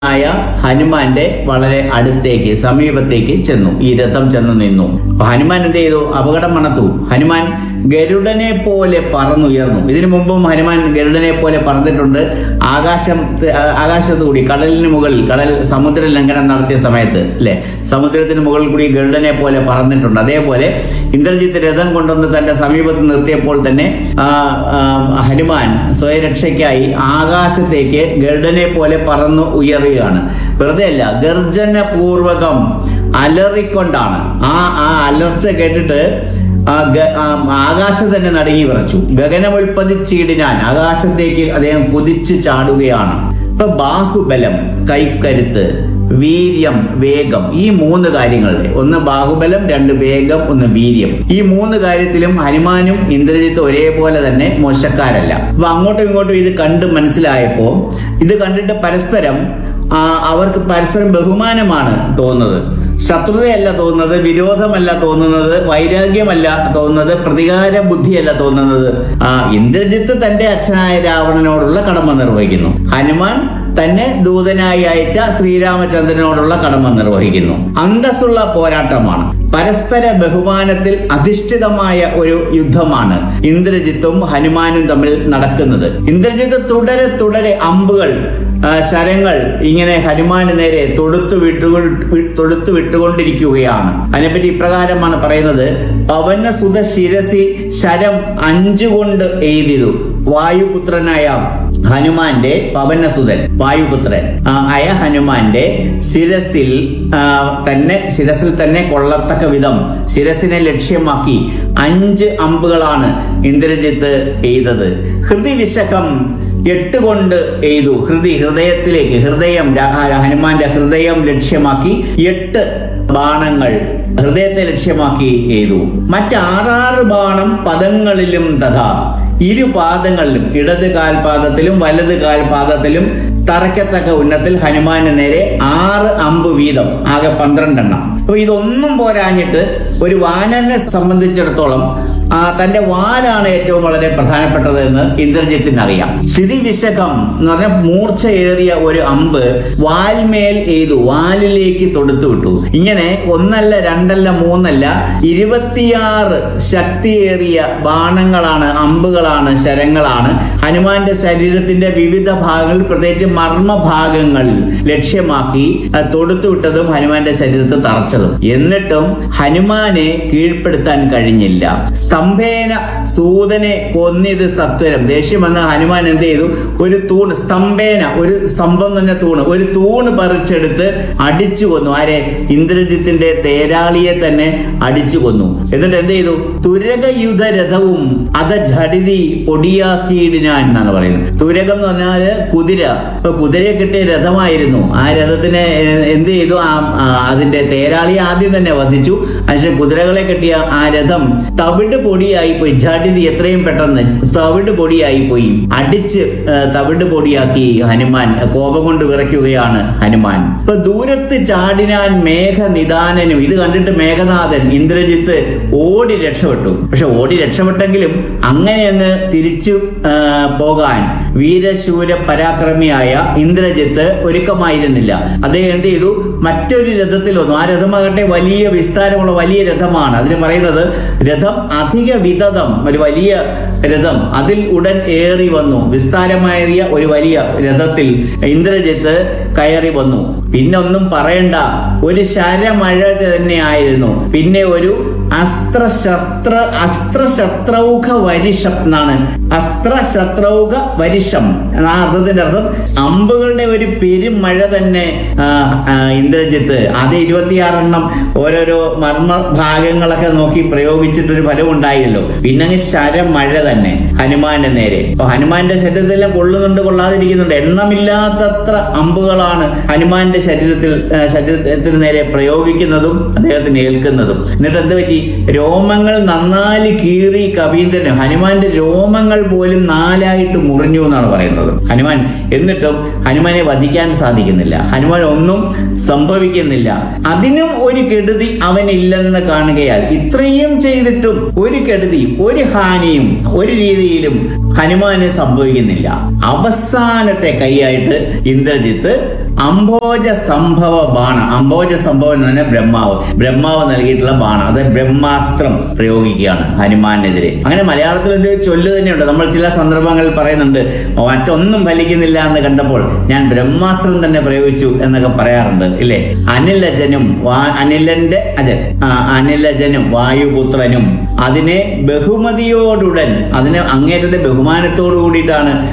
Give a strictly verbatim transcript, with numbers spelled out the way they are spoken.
ആയ ഹനുമാന്റെ വളരെ അടുത്തേക്ക് സമീപത്തേക്ക് ചെന്നു. ഈ രഥം ചെന്ന് നിന്നു. അപ്പൊ ഹനുമാൻ എന്ത് ചെയ്തു? അപകടം മണത്തു. ഹനുമാൻ ഗരുഡനെ പോലെ പറന്നുയർന്നു. ഇതിനു മുമ്പും ഹനുമാൻ ഗരുഡനെ പോലെ പറന്നിട്ടുണ്ട്. ആകാശം ആകാശത്തു കൂടി കടലിന് മുകളിൽ, കടൽ സമുദ്ര ലംഘനം നടത്തിയ സമയത്ത് അല്ലെ, സമുദ്രത്തിന് മുകളിൽ കൂടി ഗരുഡനെ പോലെ പറന്നിട്ടുണ്ട്. അതേപോലെ ഇന്ദ്രജിത്ത് രഥം കൊണ്ടുവന്ന് തന്റെ സമീപത്ത് നിർത്തിയപ്പോൾ തന്നെ ഹനുമാൻ സ്വയരക്ഷയ്ക്കായി ആകാശത്തേക്ക് ഗരുഡനെ പോലെ പറന്നു ഉയറുകയാണ്. വെറുതെ അല്ല, ഗർജനപൂർവകം അലറിക്കൊണ്ടാണ്. ആ ആ അലർച്ച കേട്ടിട്ട് ആകാശം തന്നെ നടുങ്ങി വിറച്ചു. ഗഗനമുൽപ്പതിച്ചിടിനാൻ, ആകാശത്തേക്ക് അദ്ദേഹം കുതിച്ചു ചാടുകയാണ്. ഇപ്പൊ ബാഹുബലം, കൈക്കരുത്ത്, വീര്യം, വേഗം, ഈ മൂന്ന് കാര്യങ്ങളുടെ, ഒന്ന് ബാഹുബലം, രണ്ട് വേഗം, ഒന്ന് വീര്യം, ഈ മൂന്ന് കാര്യത്തിലും ഹനുമാനും ഇന്ദ്രജിത്ത് ഒരേപോലെ തന്നെ മോശക്കാരല്ല. അപ്പൊ അങ്ങോട്ടും ഇങ്ങോട്ടും ഇത് കണ്ട് മനസ്സിലായപ്പോ ഇത് കണ്ടിട്ട് പരസ്പരം അവർക്ക് പരസ്പരം ബഹുമാനമാണ് തോന്നുന്നത്. ശത്രുതയല്ല തോന്നുന്നത്, വിരോധമല്ല തോന്നുന്നത്, വൈരാഗ്യമല്ല തോന്നുന്നത്, പ്രതികാര ബുദ്ധിയല്ല തോന്നുന്നത്. ആ ഇന്ദ്രജിത്ത് തന്റെ അച്ഛനായ രാവണനോടുള്ള കടമ നിർവഹിക്കുന്നു. ഹനുമാൻ തന്നെ ദൂതനായി അയച്ച ശ്രീരാമചന്ദ്രനോടുള്ള കടമ നിർവഹിക്കുന്നു. അന്തസ്സുള്ള പോരാട്ടമാണ്. പരസ്പര ബഹുമാനത്തിൽ അധിഷ്ഠിതമായ ഒരു യുദ്ധമാണ് ഇന്ദ്രജിത്തും ഹനുമാനും തമ്മിൽ നടക്കുന്നത്. ഇന്ദ്രജിത്ത് തുടരെ തുടരെ അമ്പുകൾ, ശരങ്ങൾ ഇങ്ങനെ ഹനുമാന് നേരെ തൊടുത്തു വിട്ടു തൊടുത്തു വിട്ടുകൊണ്ടിരിക്കുകയാണ്. അതിനെപ്പറ്റി ഇപ്രകാരമാണ് പറയുന്നത്: പവനസുത ശിരസി ശരം അഞ്ചുകൊണ്ട് എയ്തിതു. വായുപുത്രനായ ഹനുമാന്റെ, പവനസുതൻ വായുപുത്രൻ ആയ ഹനുമാന്റെ ശിരസിൽ തന്നെ ശിരസിൽ തന്നെ കൊള്ളത്തക്ക വിധം ശിരസിനെ ലക്ഷ്യമാക്കി അഞ്ച് അമ്പുകളാണ് ഇന്ദ്രജിത്ത് എയ്തത്. ഹൃദിവിശകം എട്ട് കൊണ്ട് എയ്തു. ഹൃദി, ഹൃദയത്തിലേക്ക്, ഹൃദയം, ഹനുമാന്റെ ഹൃദയം ലക്ഷ്യമാക്കി എട്ട് ബാണങ്ങൾ ഹൃദയത്തെ ലക്ഷ്യമാക്കി എയ്തു. മറ്റാറാറ് ബാണം പദങ്ങളിലും തഥാ, ഇരു പാദങ്ങളിലും, ഇടത് കാൽപാദത്തിലും വലത് കാൽപാദത്തിലും തറയ്ക്കത്തക്ക ഉന്നത്തിൽ ഹനുമാന് നേരെ ആറ് അമ്പ് വീതം, ആകെ പന്ത്രണ്ടെണ്ണം. അപ്പൊ ഇതൊന്നും പോരാഞ്ഞിട്ട് ഒരു വാനരനെ സംബന്ധിച്ചിടത്തോളം ആ തന്റെ വാലാണ് ഏറ്റവും വളരെ പ്രധാനപ്പെട്ടത് എന്ന് ഇന്ദ്രജിത്തിന് അറിയാം. ശിതിവിശകം എന്ന് പറഞ്ഞാൽ മൂർച്ചയേറിയ ഒരു അമ്പ് വാൽമേൽ എയ്തു, വാലിലേക്ക് തൊടുത്തു വിട്ടു. ഇങ്ങനെ ഒന്നല്ല രണ്ടല്ല മൂന്നല്ല ഇരുപത്തിയാറ് ശക്തിയേറിയ ബാണങ്ങളാണ്, അമ്പുകളാണ്, ശരങ്ങളാണ് ഹനുമാന്റെ ശരീരത്തിന്റെ വിവിധ ഭാഗങ്ങളിൽ, പ്രത്യേകിച്ച് മർമ്മഭാഗങ്ങളിൽ ലക്ഷ്യമാക്കി തൊടുത്തു വിട്ടതും ഹനുമാന്റെ ശരീരത്തിൽ തറച്ചതും. എന്നിട്ടും ഹനുമാനെ കീഴ്പ്പെടുത്താൻ കഴിഞ്ഞില്ല. സ്തംഭേന സൂതനെ കൊന്നിത് സത്വരം. ദേഷ്യം വന്ന ഹനുമാൻ എന്ത് ചെയ്തു? ഒരു തൂണ്, സ്തംഭേന, ഒരു സ്തംഭം തന്നെ തൂണ്, ഒരു തൂണ് പറിച്ചെടുത്ത് അടിച്ചു കൊന്നു. ആരെ? ഇന്ദ്രജിത്തിന്റെ തേരാളിയെ തന്നെ അടിച്ചു കൊന്നു. എന്നിട്ട് എന്ത് ചെയ്തു? തുരകയുധ രഥവും അത ഝടിതി പൊടിയാക്കിയിടിനാൻ എന്നാണ് പറയുന്നത്. തുരകം എന്ന് പറഞ്ഞാല് കുതിര. ഇപ്പൊ കുതിരയെ കിട്ടിയ രഥമായിരുന്നു. ആ രഥത്തിന് എന്ത് ചെയ്തു? ആ അതിന്റെ തേരാളിയെ ആദ്യം തന്നെ വധിച്ചു. പക്ഷെ കുതിരകളെ കെട്ടിയ ആ രഥം തവിട് പൊടിയായി പോയി. ഝടിതി, എത്രയും പെട്ടെന്ന് തവിട് പൊടിയായി പോയി. അടിച്ച് തവിട് പൊടിയാക്കി ഹനുമാൻ. കോപം കൊണ്ട് വിറയ്ക്കുകയാണ് ഹനുമാൻ. ഇപ്പൊ ദൂരത്ത് ചാടിനാൻ മേഘനിദാനനും. ഇത് കണ്ടിട്ട് മേഘനാഥൻ, ഇന്ദ്രജിത്ത് ഓടി രക്ഷപ്പെട്ടു. പക്ഷെ ഓടി രക്ഷപ്പെട്ടെങ്കിലും അങ്ങനെ അങ്ങ് തിരിച്ചു പോകാൻ വീരശൂര പരാക്രമിയായ ഇന്ദ്രജിത്ത് ഒരുക്കമായിരുന്നില്ല. അദ്ദേഹം എന്ത് ചെയ്തു? മറ്റൊരു രഥത്തിൽ വന്നു. ആ രഥമാകട്ടെ വലിയ വിസ്താരമുള്ള വലിയ രഥമാണ്. അതിന് പറയുന്നത് രഥം അധിക വിതതം, ഒരു വലിയ രഥം. അതിൽ ഉടൻ ഏറി വന്നു. വിസ്താരമേറിയ ഒരു വലിയ രഥത്തിൽ ഇന്ദ്രജിത്ത് കയറി വന്നു. പിന്നെ ഒന്നും പറയണ്ട, ഒരു ശരമഴ തന്നെയായിരുന്നു. പിന്നെ ഒരു അസ്ത്രശസ്ത്ര അസ്ത്രശത്രൗഘ വരിഷം എന്നാണ്. അസ്ത്രശത്രൗഘ വരിഷം ആ അർത്ഥത്തിന്റെ അർത്ഥം അമ്പുകളുടെ ഒരു പെരുമഴ തന്നെ ഇന്ദ്രജിത്ത്. അത് ഇരുപത്തിയാറെണ്ണം ഓരോരോ മർമ്മ ഭാഗങ്ങളൊക്കെ നോക്കി പ്രയോഗിച്ചിട്ടൊരു ഫലം ഉണ്ടായില്ലോ. പിന്നെ അങ്ങ് ശരമഴ തന്നെ ഹനുമാന്റെ നേരെ. അപ്പൊ ഹനുമാന്റെ ശരീരത്തിലെല്ലാം കൊള്ളുന്നുണ്ട്, കൊള്ളാതിരിക്കുന്നുണ്ട്. എണ്ണമില്ലാത്തത്ര അമ്പുകളാണ് ഹനുമാന്റെ ശരീരത്തിൽ ശരീരത്തിന് നേരെ പ്രയോഗിക്കുന്നതും അദ്ദേഹത്തിന് ഏൽക്കുന്നതും. എന്നിട്ട് എന്ത് പറ്റി? രോമങ്ങൾ നന്നായി കീറി കവീന്ദ്രന്. ഹനുമാന്റെ രോമങ്ങൾ പോലും നാലായിട്ട് മുറിഞ്ഞു എന്നാണ് പറയുന്നത് ഹനുമാൻ. എന്നിട്ടും ഹനുമാനെ വധിക്കാൻ സാധിക്കുന്നില്ല. ഹനുമാൻ ഒന്നും സംഭവിക്കുന്നില്ല. അതിനും ഒരു കെടുതി അവനില്ലെന്ന് കാണുകയാൽ ഇത്രയും ചെയ്തിട്ടും ഒരു കെടുതി, ഒരു ഹാനിയും ഒരു രീതിയിലും ഹനുമാന് സംഭവിക്കുന്നില്ല. അവസാനത്തെ കൈയായിട്ട് ഇന്ദ്രജിത്ത് അംഭോജ സംഭവ ബാണം. അംഭോജ സംഭവം എന്ന് പറഞ്ഞാൽ ബ്രഹ്മാവ് ബ്രഹ്മാവ് നൽകിയിട്ടുള്ള ബാണം, അത് ബ്രഹ്മാസ്ത്രം പ്രയോഗിക്കുകയാണ് ഹനുമാനെതിരെ. അങ്ങനെ മലയാളത്തിലൊരു ചൊല്ല് തന്നെയുണ്ട്. നമ്മൾ ചില സന്ദർഭങ്ങളിൽ പറയുന്നുണ്ട്, മറ്റൊന്നും ഫലിക്കുന്നില്ല എന്ന് കണ്ടപ്പോൾ ഞാൻ ബ്രഹ്മാസ്ത്രം തന്നെ പ്രയോഗിച്ചു എന്നൊക്കെ പറയാറുണ്ട് ഇല്ലേ. അനിലജനും അനിലന്റെ അജൻ അനിലജനും വായുപുത്രനും അതിനെ ബഹുമതിയോടുടൻ, അതിനെ അങ്ങേറ്റത്തെ ബഹുമാനത്തോടു കൂടിയിട്ടാണ്